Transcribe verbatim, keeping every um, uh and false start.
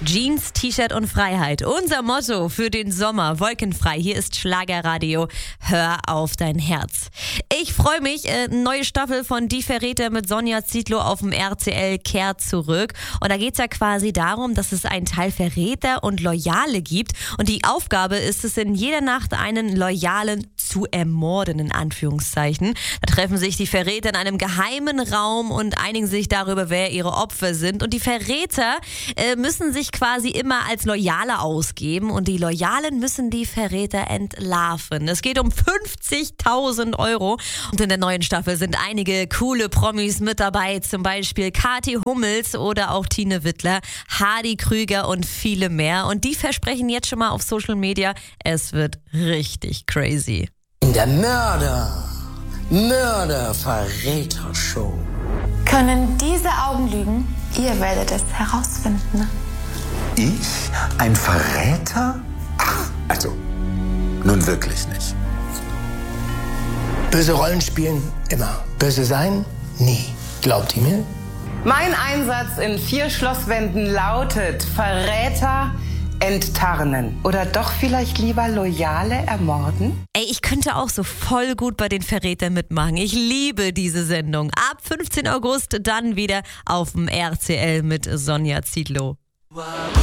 Jeans, T-Shirt und Freiheit. Unser Motto für den Sommer. Wolkenfrei. Hier ist Schlagerradio. Hör auf dein Herz. Ich freue mich. Äh, neue Staffel von Die Verräter mit Sonja Zietlow auf dem R T L kehrt zurück. Und da geht es ja quasi darum, dass es einen Teil Verräter und Loyale gibt. Und die Aufgabe ist es, in jeder Nacht einen Loyalen zu ermorden, in Anführungszeichen. Da treffen sich die Verräter in einem geheimen Raum und einigen sich darüber, wer ihre Opfer sind. Und die Verräter äh, müssen sich quasi immer als Loyale ausgeben und die Loyalen müssen die Verräter entlarven. Es geht um fünfzigtausend Euro und in der neuen Staffel sind einige coole Promis mit dabei, zum Beispiel Kathi Hummels oder auch Tine Wittler, Hardy Krüger und viele mehr. Und die versprechen jetzt schon mal auf Social Media, es wird richtig crazy. In der Mörder, Mörder-Verräter-Show. Können diese Augen lügen? Ihr werdet es herausfinden. Ich? Ein Verräter? Ach, also, nun wirklich nicht. Böse Rollen spielen immer. Böse sein? Nie. Glaubt ihr mir? Mein Einsatz in vier Schlosswänden lautet Verräter enttarnen. Oder doch vielleicht lieber Loyale ermorden? Ey, ich könnte auch so voll gut bei den Verrätern mitmachen. Ich liebe diese Sendung. Ab fünfzehnten August dann wieder auf dem R T L mit Sonja Zietlow.